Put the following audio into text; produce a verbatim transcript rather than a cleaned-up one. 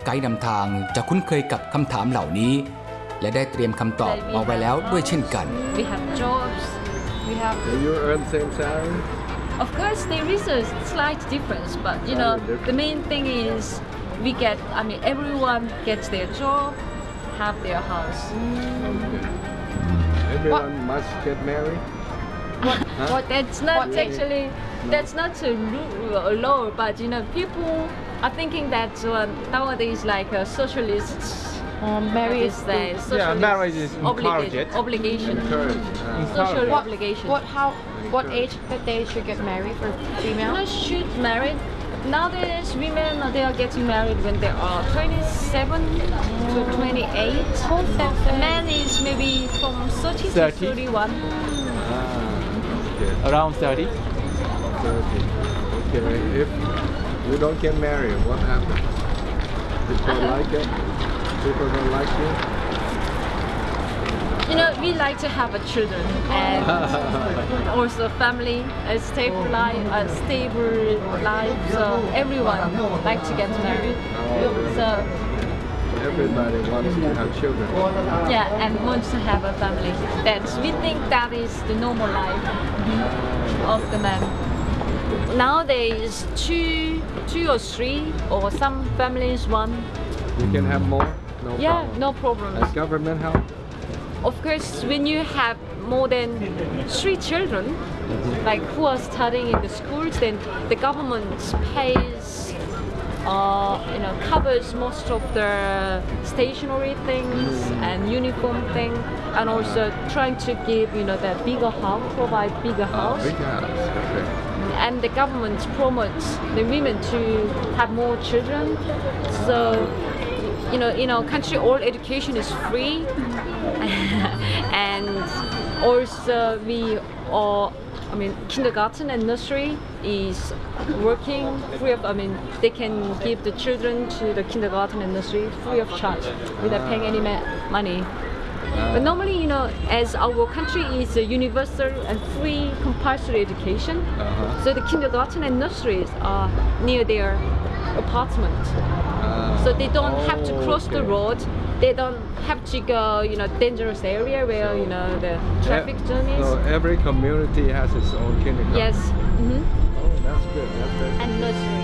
ไกด์นำทางจะคุ้นเคยกับคำถามเหล่านี้และได้เตรียมคำตอบเอาไว้แล้วด้วยเช่นกัน We have jobs. We have. Do you earn same salary? Of course, there is a slight difference, but you know, the main thing is we get. I mean, everyone gets their job, have their house. Everyone must get married. What? What? That's not actually. That's not so low, but you know, people are thinking that uh, nowadays, like uh, socialists. Um, marriage is the Yeah, marriage is encouraged. Obligation. Encouraged. Uh, Social what, obligation. what how what age that they should get married for female? You know, should marry. Nowadays, women they are getting married when they are twenty-seven to twenty-eight. Men is maybe from thirty to thirty. thirty-one. ah, okay. Around thirty. thirty. Okay. If you don't get married, what happens? People like it. People don't like you. You know, we like to have a children and also family, a stable life, a stable life. So everyone like to get married. So Everybody wants to have children. yeah, and wants to have a family. That's we think that is the normal life of the man. Nowadays, two, two or three, or some families one. You can have more. No Yeah, problem. no problem. Does government help? Of course, when you have more than three children, like who are studying in the schools, then the government pays, uh, you know, covers most of the stationery things and uniform thing, and also trying to give, you know, that bigger house, provide bigger Oh, house. big house. Okay. And the government promotes the women to have more children. So, you know, in our country, all education is free, and also we are. I mean, kindergarten and nursery is working free of. I mean, they can give the children to the kindergarten and nursery free of charge without paying any ma- money. But normally, you know, as our country is a universal and free compulsory education, Uh-huh. so the kindergarten and nurseries are near their apartment. Ah, So they don't have to cross the okay. road. They don't have to go, you know, dangerous area where you know the traffic journeys. So every community has its own kindergarten. Yes. hmm Oh, that's good. That's good. And nursery.